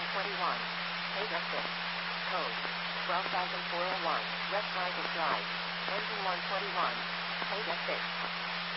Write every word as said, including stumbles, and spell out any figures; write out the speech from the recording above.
one twenty-one. Beta six. Code twelve thousand four oh one. Red Dragon Drive. Engine one twenty-one. Beta six.